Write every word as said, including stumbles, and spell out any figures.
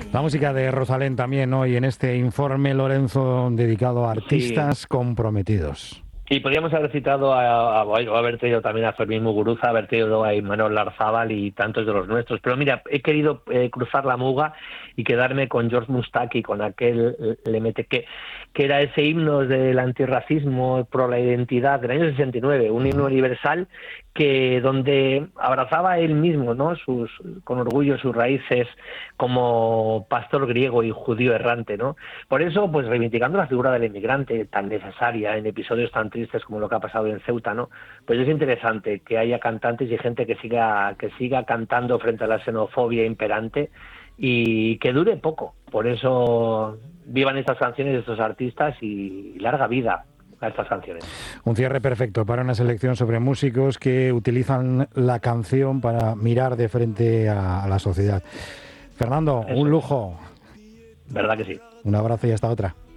La música de Rosalén también hoy en este informe, Lorenzo, dedicado a artistas Sí. comprometidos. Y podríamos haber citado a, a, o haber tenido también a Fermín Muguruza, haber tenido a Imanol Larzábal y tantos de los nuestros. Pero mira, he querido eh, cruzar la muga y quedarme con George Mustaki, con aquel L M T, que, que era ese himno del antirracismo, pro la identidad, del año sesenta y nueve, un himno universal que donde abrazaba él mismo, ¿no?, sus, con orgullo sus raíces como pastor griego y judío errante, ¿no? Por eso, pues reivindicando la figura del inmigrante tan necesaria en episodios tan tristes como lo que ha pasado en Ceuta, ¿no? Pues es interesante que haya cantantes y gente que siga que siga cantando frente a la xenofobia imperante y que dure poco. Por eso vivan estas canciones de estos artistas y larga vida a estas canciones. Un cierre perfecto para una selección sobre músicos que utilizan la canción para mirar de frente a, a la sociedad. Fernando, Eso un es. lujo. ¿Verdad que sí? Un abrazo y hasta otra.